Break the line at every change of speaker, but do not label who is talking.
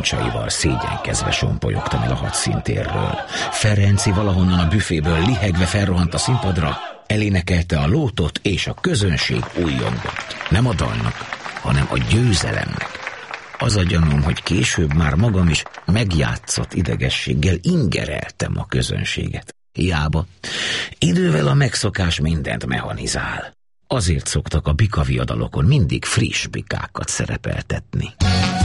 parancsaival szégyenkezve sompolyogtam el a hadszíntérről. Ferenci valahonnan a büféből lihegve felrohant a színpadra, elénekelte a lótot, és a közönség újjongott. Nem a dalnak, hanem a győzelemnek. Az a gyanúm, hogy később már magam is megjátszott idegességgel ingereltem a közönséget. Hiába. Idővel a megszokás mindent mechanizál. Azért szoktak a bikaviadalokon mindig friss bikákat szerepeltetni.